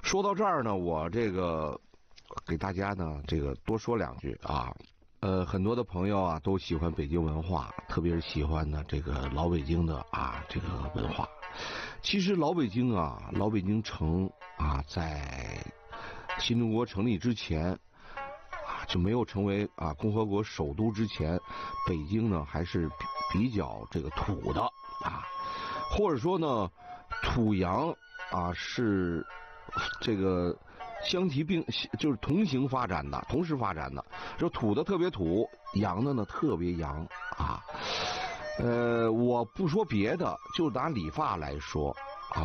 说到这儿呢，我这个给大家呢这个多说两句啊。很多的朋友啊都喜欢北京文化，特别是喜欢呢这个老北京的这个文化。其实老北京老北京城在新中国成立之前就没有成为共和国首都之前，北京呢还是比较这个土的或者说呢土洋是这个相提并就是同时发展的，就土的特别土，洋的呢特别洋我不说别的，就拿理发来说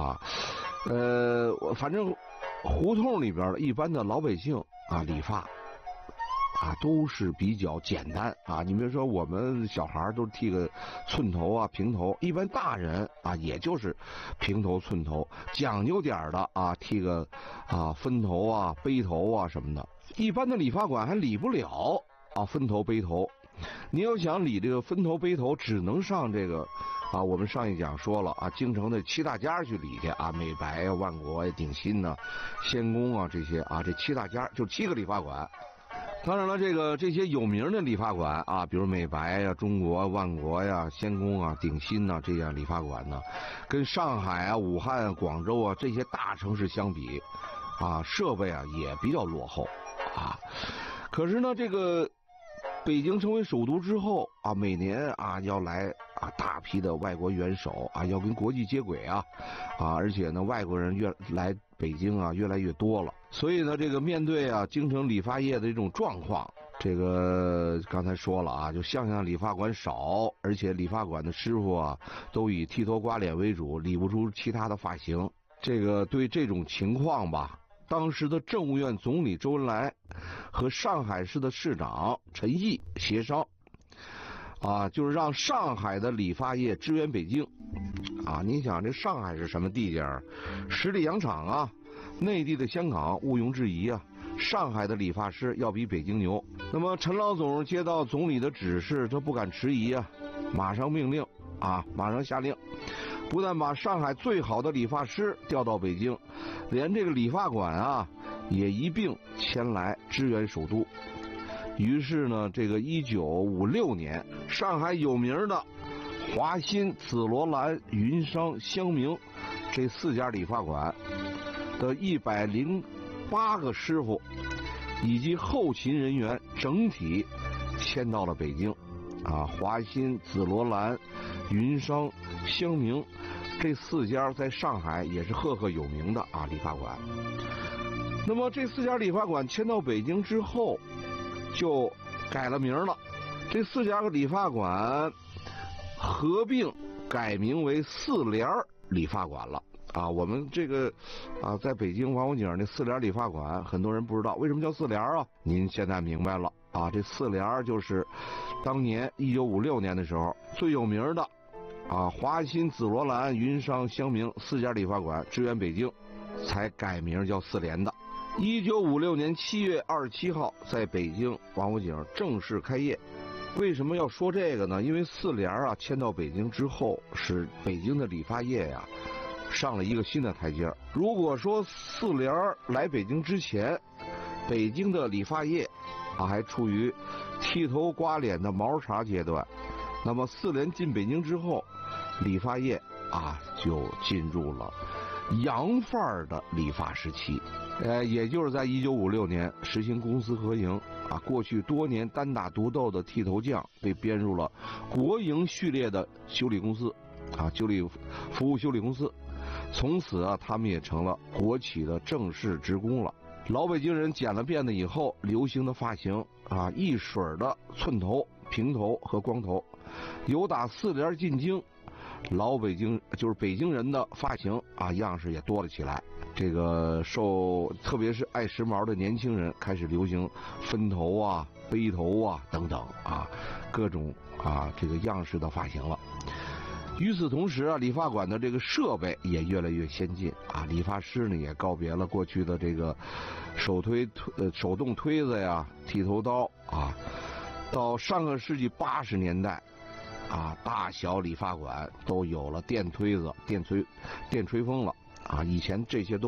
反正胡同里边一般的老百姓理发都是比较简单你比如说我们小孩都剃个寸头平头，一般大人也就是平头寸头，讲究点的剃个分头背头什么的。一般的理发馆还理不了分头背头，你要想理这个分头背头，只能上这个我们上一讲说了京城的7大家去理去美白万国鼎新仙宫这些这7大家就7个理发馆。当然了，这些有名的理发馆比如美白中国万国仙宫鼎新这样理发馆呢，跟上海武汉广州这些大城市相比设备也比较落后可是呢这个北京成为首都之后每年要来大批的外国元首要跟国际接轨而且呢外国人来北京越来越多了，所以呢这个面对京城理发业的这种状况，这个刚才说了就像理发馆少，而且理发馆的师傅都以剃头刮脸为主，理不出其他的发型。这个对这种情况当时的政务院总理周恩来和上海市的市长陈毅协商就是让上海的理发业支援北京你想这上海是什么地界儿？十里洋场内地的香港毋庸置疑上海的理发师要比北京牛。那么陈老总接到总理的指示，他不敢迟疑马上命令马上下令，不但把上海最好的理发师调到北京，连这个理发馆也一并迁来支援首都。于是呢这个1956年，上海有名的华新、紫罗兰、云商、香明这4家理发馆的108个师傅以及后勤人员整体迁到了北京华新、紫罗兰、云商、香明这4家在上海也是赫赫有名的理发馆。那么这4家理发馆迁到北京之后就改了名了，这4家理发馆合并改名为4联理发馆了我们这个在北京王府井那4联理发馆，很多人不知道为什么叫4联您现在明白了这4联就是当年1956年的时候最有名的华新、紫罗兰、云商、香明4家理发馆支援北京，才改名叫4联的。1956年7月27号在北京王府井正式开业。为什么要说这个呢？因为4联迁到北京之后，使北京的理发业上了一个新的台阶。如果说4联来北京之前，北京的理发业还处于剃头刮脸的毛茬阶段，那么4联进北京之后，理发业就进入了洋范儿的理发时期。也就是在1956年实行公私合营过去多年单打独斗的剃头匠被编入了国营序列的修理公司服务修理公司，从此他们也成了国企的正式职工了。老北京人剪了辫子以后流行的发型一水的寸头、平头和光头，由打4联进京，老北京就是北京人的发型样式也多了起来。这个特别是爱时髦的年轻人开始流行分头背头等等各种这个样式的发型了。与此同时理发馆的这个设备也越来越先进理发师呢也告别了过去的这个手动推子剃头刀到上个世纪80年代大小理发馆都有了电推子、电吹风了以前这些都